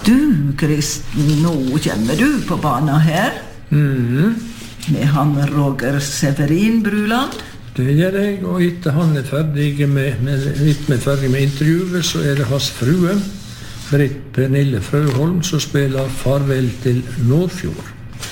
Du, Kristen, nå kommer du på banen her. Med han Roger Severin Bruland. Det gjør jeg, og etter han er ferdig med intervjuet, så er det hans frue, Britt Pernille Frøholm, som spiller Farvel til Nordfjord.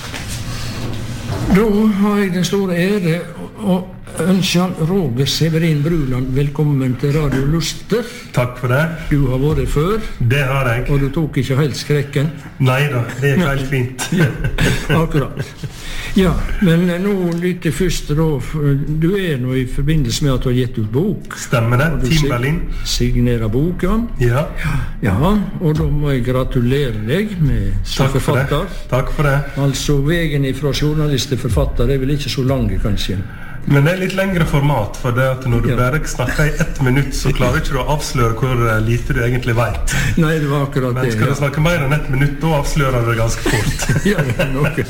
Da har jeg den store ære å ønske Roger Severin Bruland velkommen til Radio Luster. Takk for det. Du har vært før. Det har jeg. Og du tok ikke helt skrekken. Neida, det er helt fint. Ja, akkurat. Ja, men nå litt først da, du er nå i forbindelse med at du har gitt ut bok. Stemmer det, Team Berlin. Signerer boka. Ja. Ja, og da må jeg gratulere deg med som forfatter. Takk for det. Altså, veien fra journalist til forfatter er vel ikke så lang, kanskje? Men det er litt lengre format, for det at når du bare snakker i 1 minutt, så klarer ikke du å avsløre hvor lite du egentlig vet. Nei, det var akkurat det. Men skal du snakke mer enn 1 minutt, da avslører du det ganske fort. Ja, det var noe.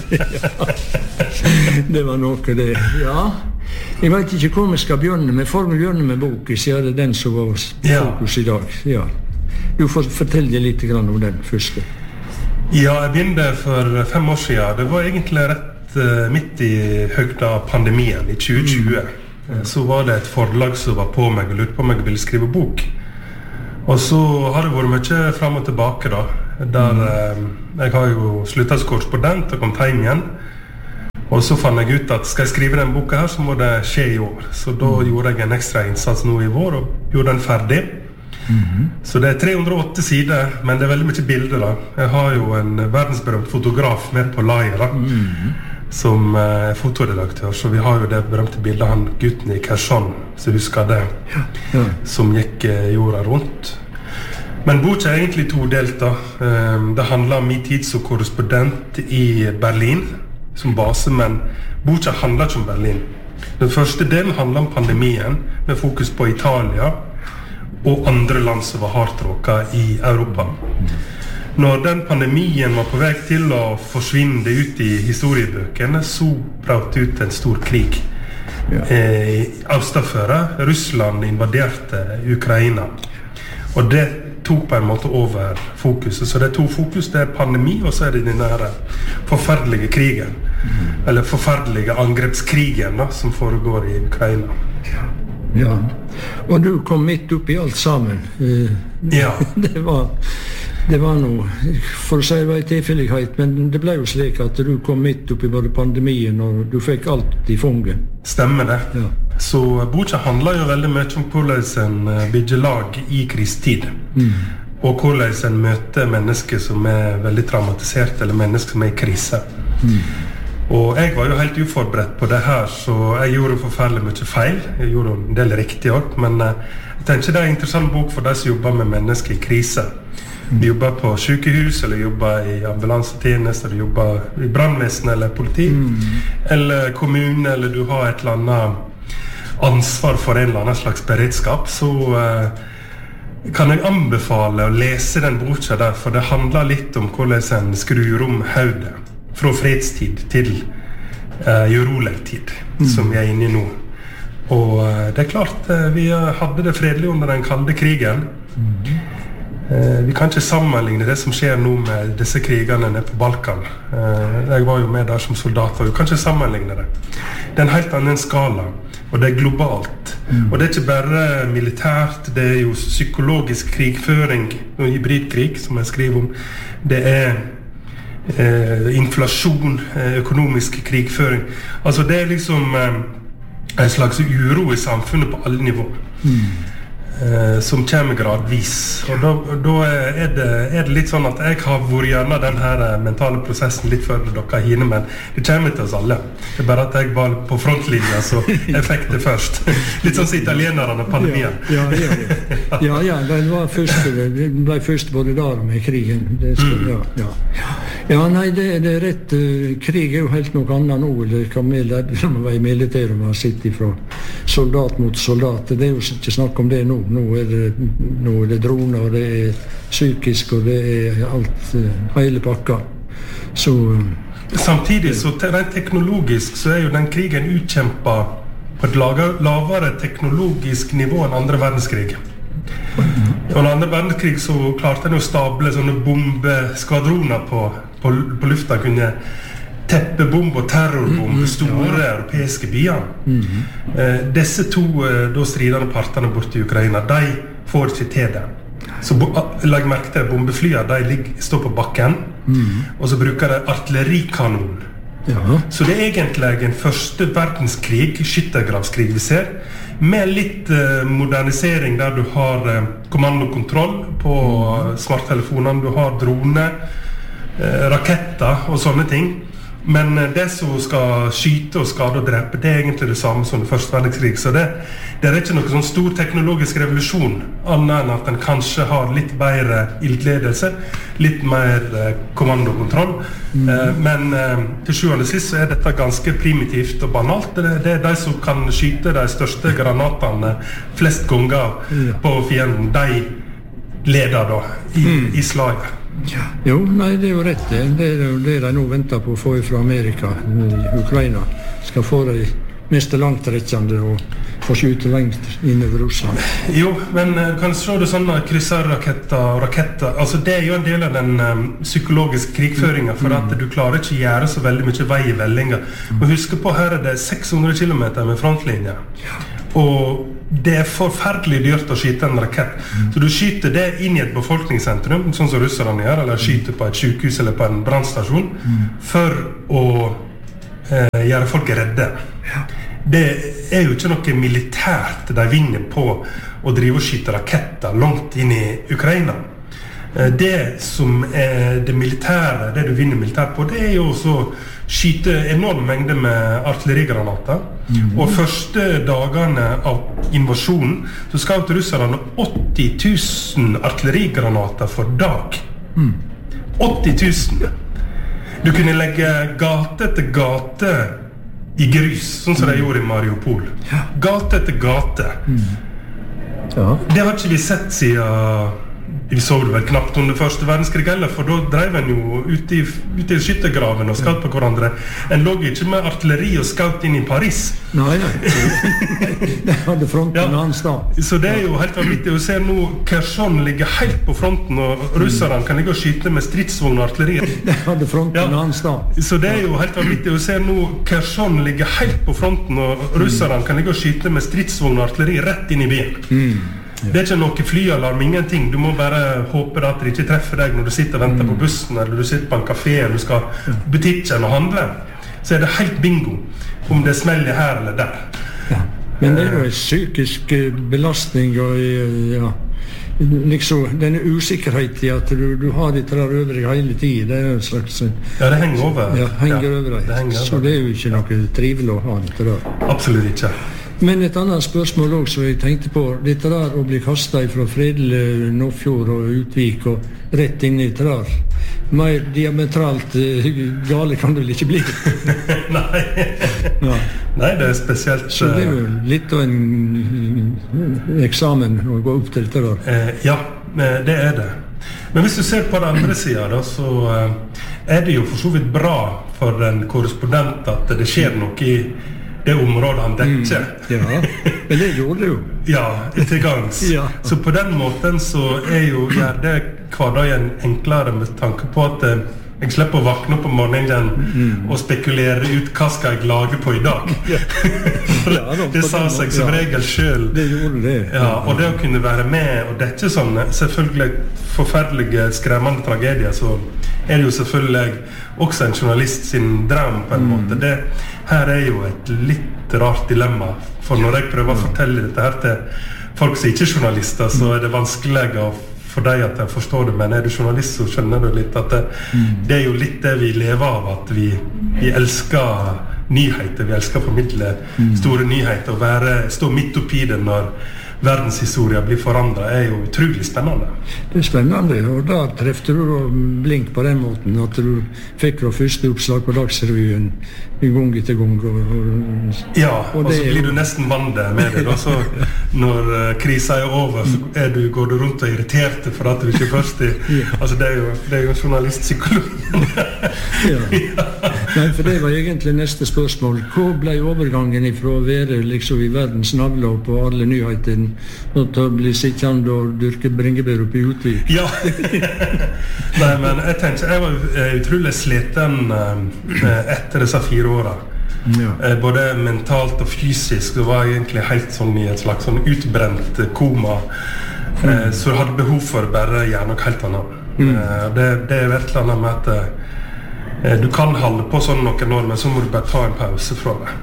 Ja. Det var noe, det. Ja. Jeg vet ikke hvor vi skal begynne med. Får vi begynne med boken, så er det den som var fokus i dag. Ja. Du får fortelle litt om den første. Ja, jeg begynte for 5 år siden. Det var egentlig rett midt i høgda pandemien i 2020. Så var det et forlag som var på meg og lurte på om jeg ville skrive bok. Og så har det vært mye frem og tilbake da, der jeg har jo sluttet som korrespondent og kom hjem igjen. Og så fant jeg ut at skal jeg skrive den boka her, så må det skje i år. Så da gjorde jeg en ekstra innsats nå i vår og gjorde den ferdig. Så det er 308 sider, men det er veldig mye bilder da. Jeg har jo en verdensberømt fotograf med på laget da, som fotoredaktør, så vi har jo det berømte bildet av han gutten i Kherson, så husker det, som gikk jorda rundt. Men boka er egentlig todelt da. Det handler om min tid som korrespondent i Berlin, som base, men boka handler ikke om Berlin. Den første delen handler om pandemien, med fokus på Italia, og andre land som var hardt råket i Europa. Når den pandemien var på vei til å forsvinne ut i historiebøkene, så brøt ut en stor krig. Østafor Russland invaderte Ukraina. Og det tok på en måte over fokuset. Så det er 2 fokus, det er pandemi, og så er det denne her forferdelige krigen. Eller forferdelige angrepskrigen da, som foregår i Ukraina. Ja, og du kom midt opp i alt sammen. Ja. Det var noe, for å si det var en tilfellighet, men det ble jo slik at du kom midt opp i både pandemien, og du fikk alt i fanget. Stemmer det. Ja. Så boka handler jo veldig mye om hvordan en bygger lag i krisetid. Og hvordan en møter mennesker som er veldig traumatisert, eller mennesker som er i krise. Og jeg var jo helt uforberedt på det her, så jeg gjorde forferdelig mye feil. Jeg gjorde en del riktig også, men jeg tenker det er en interessant bok for de som jobber med mennesker i krise. Vi jobber på sykehus, eller jobber i ambulansetjeneste, eller jobber i brannvesen eller politi, eller kommune, eller du har et eller annet ansvar for en eller annen slags beredskap, så kan jeg anbefale å lese den boka der, for det handler litt om hvordan en skrur om hodet fra fredstid til urolig tid, som vi er inne i nå. Og det er klart, vi hadde det fredelig under den kalde krigen. Vi kan ikke sammenligne det som skjer nå med disse krigene nede på Balkan. Jeg var jo med der som soldat, og vi kan ikke sammenligne det. Det er en helt annen skala, og det er globalt. Og det er ikke bare militært, det er jo psykologisk krigføring, og hybridkrig, som jeg skriver om. Det er inflasjon, økonomisk krigføring. Altså det er liksom en slags uro i samfunnet på alle nivåer. Som kommer gradvis. Og da er det litt sånn at jeg har vært gjennom den her mentale prosessen litt før dere hinner, men det kommer til oss alle. Det er bare at jeg var på frontlinja, så jeg fikk det først. Litt sånn som italienerne og pandemien. Ja, det ble først både der med krigen. Ja, nei, det er rett. Krig er jo helt noe annet nå, eller hva vi lærte som var i militæret, man sitter fra soldat mot soldat. Det er jo ikke snakk om det nå. Nå er det droner, og det er psykisk, og det er alt, hele pakka. Så samtidig, så rent teknologisk, så er jo den krigen utkjempet på et lavere teknologisk nivå enn andre verdenskrig. Og under andre verdenskrig så klarte han å stable sånne bombeskvadroner på lufta, kunne teppebomb og terrorbomb store europeiske byer. Disse to da stridende partene borte I Ukraina, de får ikke til det. Så legg merke til bombeflyene, de står på bakken, og så bruker de artillerikanon. Så det egentlig en første verdenskrig, skyttergravskrig vi ser, med litt modernisering der du har kommandokontroll på smarttelefonene, du har droner, raketter og sånne ting. Men det som skal skyte og skade og drepe, det egentlig det samme som det første verdenskrig. Så det ikke noe sånn stor teknologisk revolusjon, annet enn at den kanskje har litt bedre ildledelse, litt mer kommandokontroll. Men til sjuende sist så dette ganske primitivt og banalt. Det de som kan skyte de største granatene flest ganger på fienden, de leder da I slaget. Jo, nei, det jo rett. Det de nå venter på å få fra Amerika, Ukraina, skal få de mest langtrekkende og få skyte lengt innover Russland. Jo, men kan du se det sånne kryssarraketter og raketter, altså det jo en del av den psykologiske krigføringen, for at du klarer ikke å gjøre så veldig mye vei I veldinger. Og husk på, her det 600 kilometer med frontlinje. Og det forferdelig dyrt å skyte en rakett. Så du skyter det inn I et befolkningssentrum, sånn som russerne gjør, eller skyter på et sykehus eller på en brannstasjon, for å gjøre folk redde. Det jo ikke noe militært de vinner på å drive og skyte raketter langt inn I Ukraina. Det som det militære, det du vinner militært på, det jo også skyte enorme mengder med artillerigranater. Og første dagene av invasjonen så skjøt russerne 80 000 artillerigranater for dag. 80 000! Du kunne legge gate etter gate I grus, sånn som de gjorde I Mariupol. Gate etter gate. Det har ikke vi sett siden vi så det vel knapt under første verdenskrig heller, for da drev en jo ute I skyttergraven og skjøt på hverandre. En lå ikke med artilleri og skjøt inn I Paris. Nei. Det hadde fronten en annen sted. Så det jo helt vanvittig å se nå Kherson ligger helt på fronten, og russerne kan ligge og skyte med stridsvogn og artilleri. Det hadde fronten en annen sted. Så det jo helt vanvittig å se nå Kherson ligger helt på fronten, og russerne kan ligge og skyte med stridsvogn og artilleri rett inn I byen. Det ikke noe flyalarm, ingenting. Du må bare håpe at det ikke treffer deg når du sitter og venter på bussen, eller du sitter på en kafé, eller du skal på butikken og handle. Så det helt bingo om det smeller her eller der. Men det jo en psykisk belastning, og liksom denne usikkerheten I at du har dette der over deg hele tiden, det en slags... Ja, det henger over. Ja, henger over deg. Så det jo ikke noe trivelig å ha dette der. Absolutt ikke. Men et annet spørsmål også jeg tenkte på, dette der å bli kastet fra Fredel, Nordfjord og Utvik og rett inn I dette der. Mer diametralt gale kan det vel ikke bli? Nei. Nei, det spesielt... Så det jo litt av en eksamen å gå opp til dette der. Ja, det det. Men hvis du ser på den andre siden, da, så det jo for så vidt bra for en korrespondent at det skjer noe I det området han dekker. Ja, men det gjorde det jo. Ja, til gangs. Så på den måten så jo gjør det hverdagen enklere med tanke på at jeg slipper å vakne opp om morgenen og spekulere ut hva skal jeg lage på I dag. Det sa seg som regel selv. Det gjorde det. Ja, og det å kunne være med og dekke sånne selvfølgelig forferdelige, skremmende tragedier, så det jo selvfølgelig også en journalist sin drøm på en måte. Det her jo et litt rart dilemma, for når jeg prøver å fortelle dette her til folk som ikke journalister, så det vanskelig for deg at jeg forstår det, men du journalist så skjønner du litt at det jo litt det vi lever av, at vi elsker nyheter, vi elsker å formidle store nyheter, og stå midt oppi det når verdenshistorien blir forandret, jo utrolig spennende. Det spennende, og da trefte du blink på den måten, at du fikk da første oppslag på Dagsrevyen gang etter gang. Ja, og så blir du nesten vant med det. Da, så når krisen over, så går du rundt og irritert for at du ikke først altså det jo journalistpsykologi. Nei, for det var egentlig neste spørsmål. Hvor ble overgangen ifra å være liksom I verdens navle på alle nyhetene til å bli sittende og dyrke bringebær oppe I Utvik. Ja. Nei, men jeg tenker, jeg var utrolig sliten etter disse 4 årene. Ja. Både mentalt og fysisk. Det var egentlig helt sånn I et slags sånn utbrent koma. Så jeg hadde behov for bare å gjøre noe helt annet. Det virkelig annet med at du kan holde på sånn noen år, men så må du bare ta en pause fra det.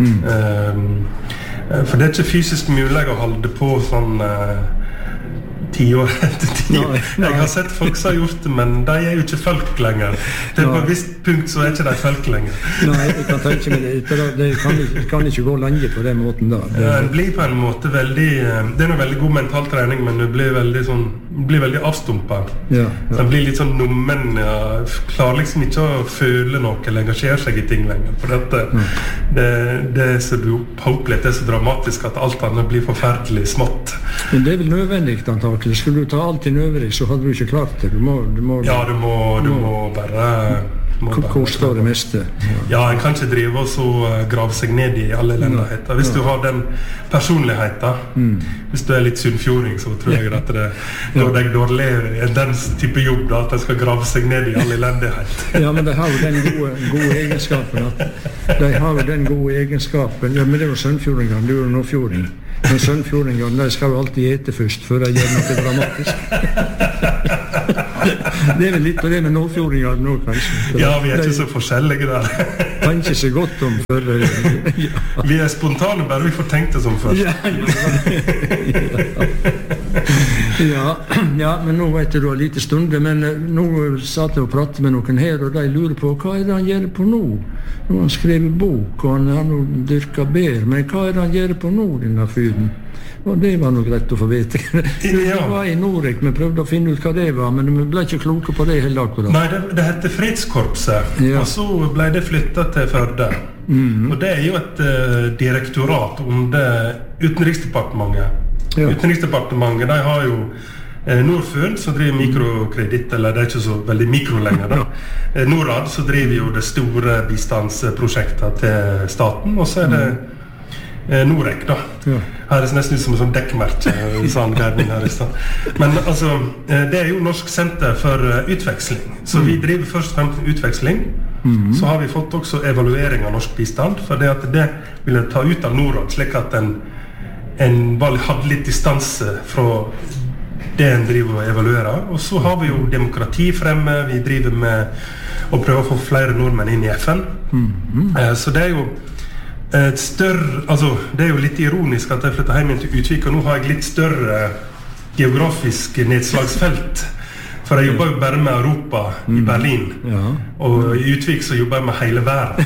For det ikke fysisk mulig å holde på sånn 10 år etter 10 år. Jeg har sett folk som har gjort det, men de jo ikke folk lenger. Det på et visst punkt så ikke de folk lenger. Nei, jeg kan tenke meg det kan ikke gå lenge på den måten da. Det blir på en måte veldig, det noe veldig god mental trening, men det blir veldig avstumpet. Det blir litt sånn nummen, klarer liksom ikke å føle noe eller engasjere seg I ting lenger. For det så du har opplevd det så dramatisk at alt annet blir forferdelig smått. Men det vel nødvendig antakelig. Skulle du ta alt inn over deg, så hadde du ikke klart det. Du må bare koste det meste. Ja, en kan ikke drive og så grave seg ned I alle elendigheter. Hvis du har den personligheten, hvis du litt sunnfjording, så tror jeg at det går deg dårlig den type jobb da, at de skal grave seg ned I alle elendighet. Ja, men de har jo den gode egenskapen. Ja, men det var sønnfjordingene, du jo nordfjording. Men sønnfjordingene, de skal jo alltid ete først, før de gjør noe dramatisk. Det vel litt av det med nordfjordingene nå, kanskje. Ja, vi ikke så forskjellige der. Kan ikke så godt om før. Vi spontane, bare vi får tenkt det som først. Ja, men nå vet du har lite stunder, men nå satt jeg og pratet med noen her, og de lurer på, hva det han gjør på nå? Nå har han skrevet bok, og han har dyrket bær, men hva det han gjør på nå, denne fyren? Og det var noe greit å få vite. Vi var I Norek, vi prøvde å finne ut hva det var, men vi ble ikke kloke på det heller akkurat. Nei, det heter Fredskorpset, og så ble det flyttet til Førde. Og det jo et direktorat under Utenriksdepartementet. Utenriksdepartementet, de har jo Norfund, som driver mikrokreditt, eller det ikke så veldig mikro lenger da. Norad, så driver jo det store bistandsprosjektet til staten, og så det Norek da. Her det nesten ut som en sånn dekkmerke, sånn gærning her I stedet. Men altså, det jo Norsk Senter for Utveksling. Så vi driver først og fremst utveksling. Så har vi fått også evaluering av norsk bistand, for det ville ta ut av Norad, slik at en hadde litt distanse fra det en driver og evaluerer. Og så har vi jo demokrati fremme, vi driver med å prøve å få flere nordmenn inn I FN. Så det jo et større, altså det jo litt ironisk at jeg flyttet hjem til Utvik, og nå har jeg litt større geografisk nedslagsfelt. For jeg jobber jo bare med Europa I Berlin, og I Utvik så jobber jeg med hele verden.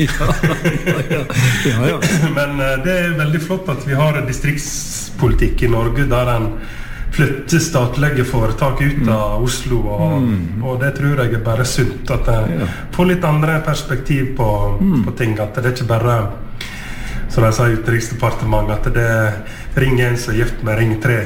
Men det veldig flott at vi har en distriktspolitikk I Norge der en flytter statlige foretak ut av Oslo, og det tror jeg bare sunt, at jeg får litt andre perspektiv på ting, at det ikke bare, som jeg sa I Utenriksdepartementet, at det ringer en som gift med ring 3.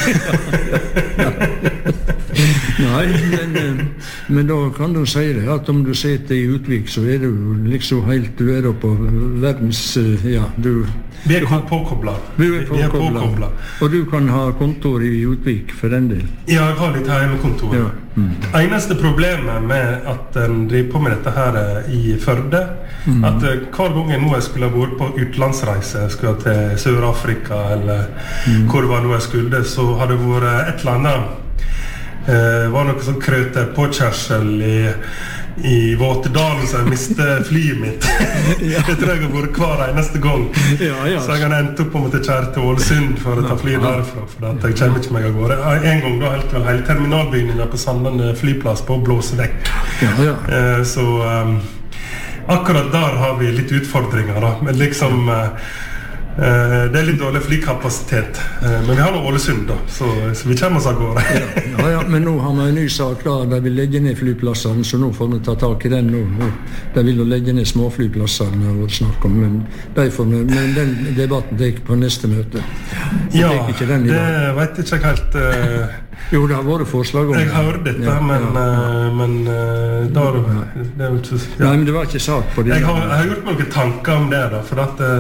Nei, men da kan du si det, at om du sitter I Utvik, så du liksom helt, du da på verdens, Vi påkoblet. Vi påkoblet. Og du kan ha kontor I Utvik for den del? Ja, jeg har litt hjemmekontor. Eneste problemet med at en driver på med dette her I Førde, at hver gang jeg nå skulle ha vært på utlandsreise, skulle til Sør-Afrika, eller hvor var nå jeg skulle, så hadde det vært et eller annet var noe sånn krøter påkjørsel I Våtedalen, så jeg mistet flyet mitt. Det tror jeg har vært hver eneste gang. Så jeg har endt opp om å kjære til Ålesund for å ta flyet derfra, for at jeg kommer ikke meg av gårde. En gang da helt vel hele terminalbygningen på Sandane flyplass på å blåse vekk. Så akkurat der har vi litt utfordringer da, men liksom det litt dårlig flykapasitet, men vi har noe Ålesund da, så vi kommer oss av gårde. Men nå har vi en ny sak da, de vil legge ned flyplassene, så nå får vi ta tak I den nå. De vil legge ned småflyplassene, hvor det snakker om, men den debatten tek på neste møte. Ja, det vet ikke jeg helt. Jo, det har vært forslag om det. Jeg har hørt dette, men da det jo ikke... Nei, men det var ikke sak på det. Jeg har gjort noen tanker om det da, for at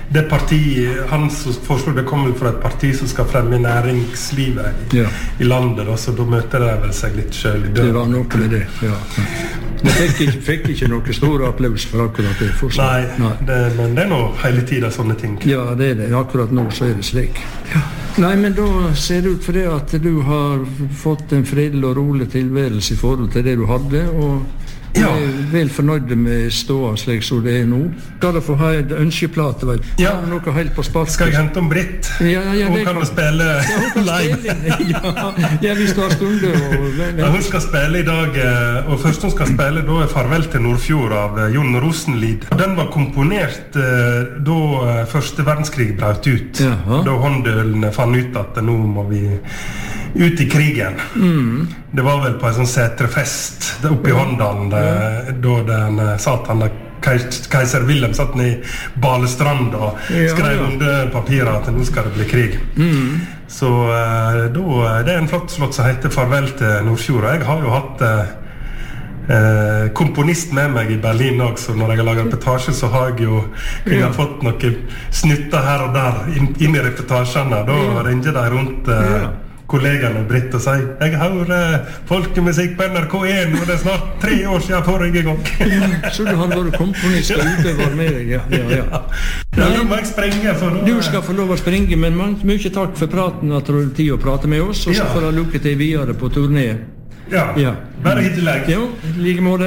det partiet, han som foreslår det kommer fra et parti som skal fremme næringslivet i landet, da, så da møter de vel seg litt selv i døren. Det var noe med det, Det fikk ikke noe stor applaus for akkurat det forslaget. Nei. Men det noe hele tiden sånne ting. Ja, det det. Akkurat nå så det slik. Nei, men da ser det ut for det at du har fått en fredelig og rolig tilværelse i forhold til det du hadde, og er vel fornøyd med ståa slik som det nå. Skal du få ha et ønskeplate, vet du? Noe helt på spark. Skal jeg hente om Britt? Hun kan jo spille live. Hvis du har stundet. Hun skal spille i dag, og først hun skal spille, da Farvel til Nordfjord av Jon Rosenlid. Den var komponert da første verdenskrig brøt ut. Da håndølene fant ut at nå må vi ut i krigen. Det var vel på en sånn setrefest oppe i Håndalen, da den satt han der keiser Wilhelm satt ned i Balestrand og skrev under papiret at nå skal det bli krig. Så det en flott slott som heter Farvel til Nordfjord. Jeg har jo hatt komponist med meg i Berlin også, så når jeg har laget reportasje så har jeg har fått noen snutter her og der inn i reportasjene. Da ringer de rundt kollegene Britt og sier jeg hører folkemusikk på NRK1 og det snart 3 år siden forrige gang. Så du har vært komponist og utøver med deg, Nå må jeg sprenge Du skal få lov å springe, men mye takk for praten, at du har tid å prate med oss, og så får du lukke til videre på turné. Bare hittil. Jo, like måte.